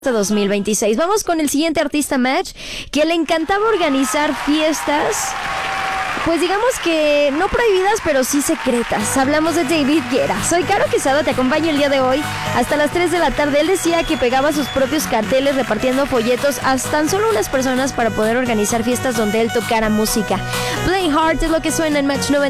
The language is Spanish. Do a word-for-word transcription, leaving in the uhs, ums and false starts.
dos mil veintiséis. Vamos con el siguiente artista, Match, que le encantaba organizar fiestas, pues digamos que no prohibidas, pero sí secretas. Hablamos de David Guetta. Soy Caro Quesada, te acompaño el día de hoy hasta las tres de la tarde. Él decía que pegaba sus propios carteles repartiendo folletos a tan solo unas personas para poder organizar fiestas donde él tocara música. Play Hard es lo que suena en Match noventa.